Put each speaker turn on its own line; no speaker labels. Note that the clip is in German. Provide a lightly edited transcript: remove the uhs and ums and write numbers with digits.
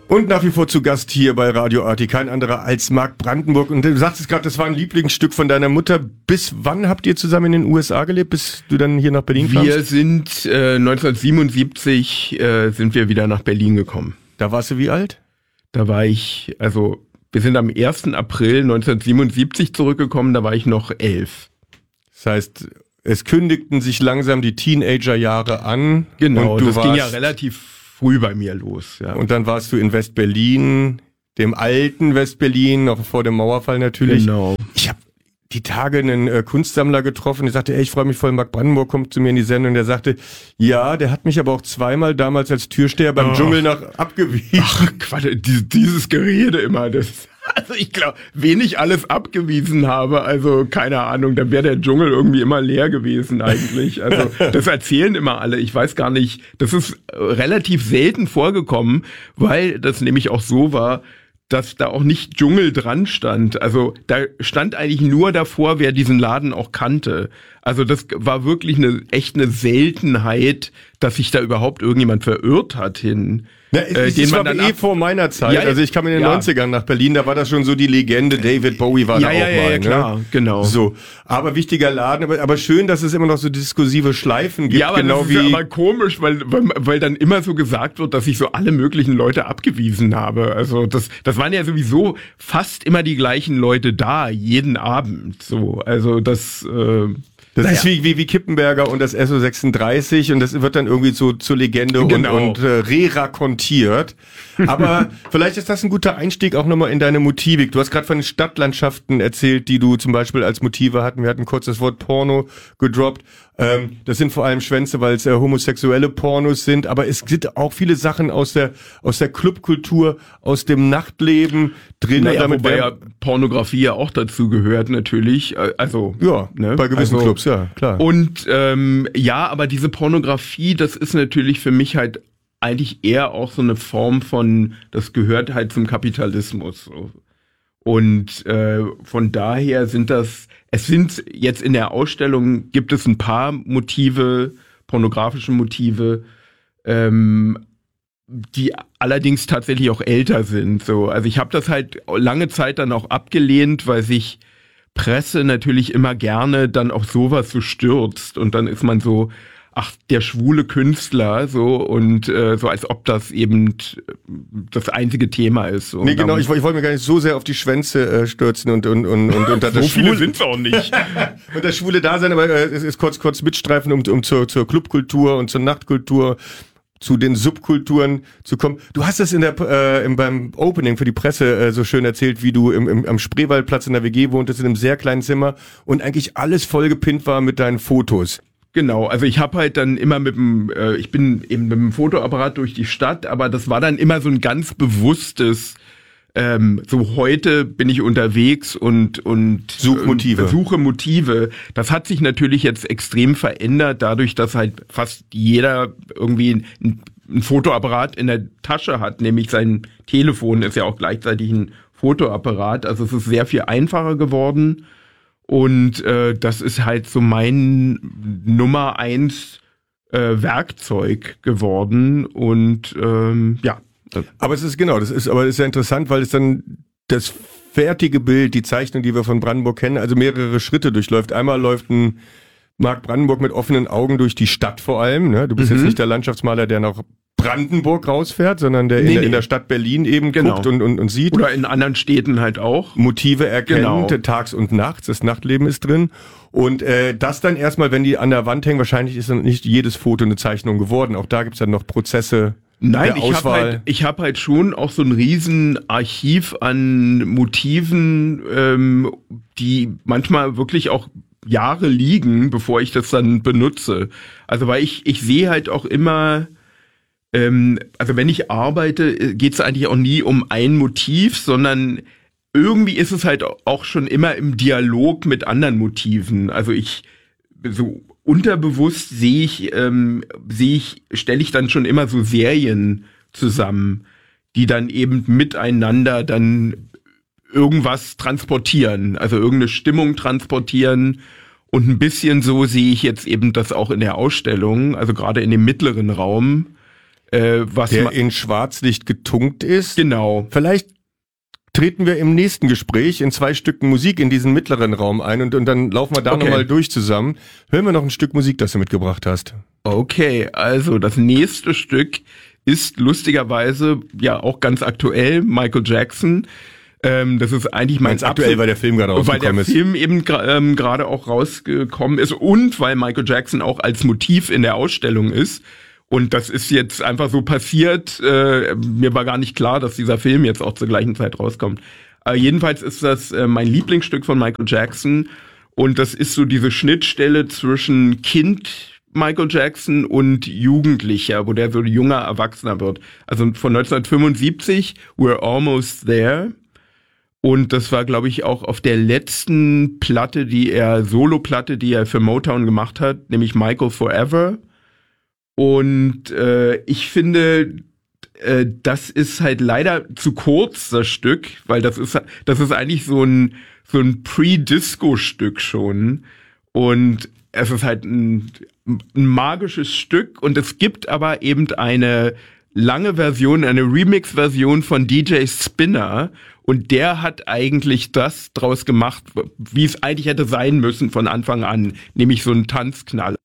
Und nach wie vor zu Gast hier bei Radio Arti, kein anderer als Marc Brandenburg. Und du sagtest gerade, das war ein Lieblingsstück von deiner Mutter. Bis wann habt ihr zusammen in den USA gelebt, bis du dann hier nach Berlin kamst?
Wir sind 1977 sind wir wieder nach Berlin gekommen.
Da warst du wie alt?
Da war ich, also wir sind am 1. April 1977 zurückgekommen, da war ich noch 11.
Das heißt, es kündigten sich langsam die Teenagerjahre an.
Genau,
und
das ging ja relativ früh bei mir los. Ja.
Und dann warst du in West-Berlin, dem alten West-Berlin, noch vor dem Mauerfall natürlich.
Genau.
Ich habe die Tage einen Kunstsammler getroffen, der sagte, ey, ich freue mich voll, Marc Brandenburg kommt zu mir in die Sendung. Der sagte, ja, der hat mich aber auch zweimal damals als Türsteher beim Dschungel abgewiesen.
Ach, Quatsch, dieses Gerede immer, das... Also ich glaube, wen ich alles abgewiesen habe, also keine Ahnung, dann wäre der Dschungel irgendwie immer leer gewesen eigentlich. Also das erzählen immer alle, ich weiß gar nicht, das ist relativ selten vorgekommen, weil das nämlich auch so war, dass da auch nicht Dschungel dran stand. Also da stand eigentlich nur davor, wer diesen Laden auch kannte. Also das war wirklich echt eine Seltenheit, dass sich da überhaupt irgendjemand verirrt hat hin.
Na, das war dann vor meiner Zeit, ja, also ich kam in den 90ern nach Berlin, da war das schon so die Legende, David Bowie war da auch mal.
Ja, klar, genau.
So, aber wichtiger Laden, aber schön, dass es immer noch so diskursive Schleifen gibt.
Ja, aber
genau
das ist ja aber komisch, weil dann immer so gesagt wird, dass ich so alle möglichen Leute abgewiesen habe. Also das waren ja sowieso fast immer die gleichen Leute da, jeden Abend. So, also das
ist wie Kippenberger und das SO36 und das wird dann irgendwie so zur Legende und re-rakontiert. Aber vielleicht ist das ein guter Einstieg auch nochmal in deine Motivik. Du hast gerade von den Stadtlandschaften erzählt, die du zum Beispiel als Motive hatten. Wir hatten kurz das Wort Porno gedroppt. Das sind vor allem Schwänze, weil es homosexuelle Pornos sind, aber es sind auch viele Sachen aus der Clubkultur, aus dem Nachtleben drin.
Naja, und damit wobei ja Pornografie ja auch dazu gehört natürlich. Also
ja, ne? Bei gewissen Clubs, ja, klar.
Und ja, aber diese Pornografie, das ist natürlich für mich halt eigentlich eher auch so eine Form von, das gehört halt zum Kapitalismus. So. Und von daher es sind jetzt in der Ausstellung, gibt es ein paar Motive, pornografische Motive, die allerdings tatsächlich auch älter sind. So, also ich habe das halt lange Zeit dann auch abgelehnt, weil sich Presse natürlich immer gerne dann auf sowas so stürzt und dann ist man so, ach, der schwule Künstler, so, und so als ob das eben das einzige Thema ist. So.
Nee, genau, ich wollte mir gar nicht so sehr auf die Schwänze stürzen und das
so viele sind's auch nicht.
Und das schwule Dasein, aber es ist kurz mitstreifen, um zur Clubkultur und zur Nachtkultur, zu den Subkulturen zu kommen. Du hast es beim Opening für die Presse so schön erzählt, wie du am Spreewaldplatz in der WG wohntest, in einem sehr kleinen Zimmer und eigentlich alles vollgepinnt war mit deinen Fotos.
Genau, also ich habe halt dann immer ich bin eben mit dem Fotoapparat durch die Stadt, aber das war dann immer so ein ganz bewusstes, so heute bin ich unterwegs und suche Motive. Das hat sich natürlich jetzt extrem verändert, dadurch, dass halt fast jeder irgendwie ein Fotoapparat in der Tasche hat, nämlich sein Telefon ist ja auch gleichzeitig ein Fotoapparat, also es ist sehr viel einfacher geworden. Und das ist halt so mein Nummer 1 Werkzeug geworden und ja.
Aber es ist das ist ja interessant, weil es dann das fertige Bild, die Zeichnung, die wir von Brandenburg kennen, also mehrere Schritte durchläuft. Einmal läuft ein Marc Brandenburg mit offenen Augen durch die Stadt vor allem. Ne? Du bist jetzt nicht der Landschaftsmaler, der nach Brandenburg rausfährt, sondern der in der Stadt Berlin eben guckt und sieht.
Oder in anderen Städten halt auch.
Motive erkennt, tags und nachts, das Nachtleben ist drin. Und das dann erstmal, wenn die an der Wand hängen, wahrscheinlich ist dann nicht jedes Foto eine Zeichnung geworden. Auch da gibt's dann noch Prozesse.
Nein, ich hab halt schon auch so ein riesen Archiv an Motiven, die manchmal wirklich auch Jahre liegen, bevor ich das dann benutze. Also weil ich sehe halt auch immer, also wenn ich arbeite, geht es eigentlich auch nie um ein Motiv, sondern irgendwie ist es halt auch schon immer im Dialog mit anderen Motiven. Also so unterbewusst stelle ich dann schon immer so Serien zusammen, die dann eben miteinander dann irgendwas transportieren, also irgendeine Stimmung transportieren. Und ein bisschen so sehe ich jetzt eben das auch in der Ausstellung, also gerade in dem mittleren Raum.
der in Schwarzlicht getunkt ist.
Genau.
Vielleicht treten wir im nächsten Gespräch in 2 Stücken Musik in diesen mittleren Raum ein und dann laufen wir da nochmal durch zusammen. Hören wir noch ein Stück Musik, das du mitgebracht hast.
Okay, also das nächste Stück ist lustigerweise ja auch ganz aktuell, Michael Jackson. Das ist eigentlich mein
aktuell, weil der Film gerade rausgekommen ist.
Weil der Film eben gerade auch rausgekommen ist und weil Michael Jackson auch als Motiv in der Ausstellung ist. Und das ist jetzt einfach so passiert. Mir war gar nicht klar, dass dieser Film jetzt auch zur gleichen Zeit rauskommt. Jedenfalls ist das mein Lieblingsstück von Michael Jackson. Und das ist so diese Schnittstelle zwischen Kind Michael Jackson und Jugendlicher, wo der so ein junger Erwachsener wird. Also von 1975, We're Almost There. Und das war, glaube ich, auch auf der letzten Platte, Solo-Platte, die er für Motown gemacht hat, nämlich Michael Forever. Und ich finde, das ist halt leider zu kurz, das Stück, weil das ist eigentlich so ein Pre-Disco-Stück schon. Und es ist halt ein magisches Stück und es gibt aber eben eine lange Version, eine Remix-Version von DJ Spinner und der hat eigentlich das draus gemacht, wie es eigentlich hätte sein müssen von Anfang an, nämlich so ein Tanzknaller.